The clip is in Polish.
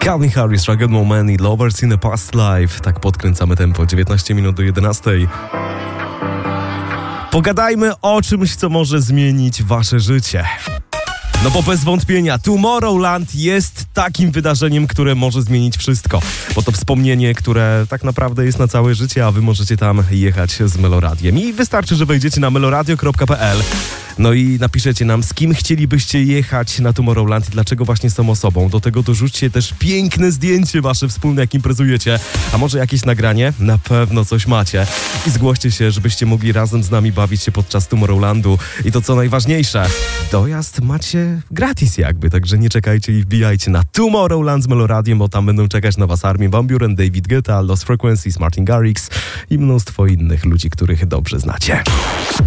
Calvin Harris, Rugged Moment i Lovers in a Past Life. Tak podkręcamy tempo, 19 minut do 11. Pogadajmy o czymś, co może zmienić wasze życie. No bo bez wątpienia Tomorrowland jest takim wydarzeniem, które może zmienić wszystko. Bo to wspomnienie, które tak naprawdę jest na całe życie, a wy możecie tam jechać z Meloradiem. I wystarczy, że wejdziecie na meloradio.pl. No i napiszecie nam, z kim chcielibyście jechać na Tomorrowland i dlaczego właśnie z tą osobą. Do tego dorzućcie też piękne zdjęcie wasze wspólne, jak imprezujecie. A może jakieś nagranie? Na pewno coś macie. I zgłoście się, żebyście mogli razem z nami bawić się podczas Tomorrowlandu. I to co najważniejsze, dojazd macie gratis jakby, także nie czekajcie i wbijajcie na Tomorrowland z Meloradiem, bo tam będą czekać na was Armin van Buuren, David Guetta, Lost Frequencies, Martin Garrix i mnóstwo innych ludzi, których dobrze znacie.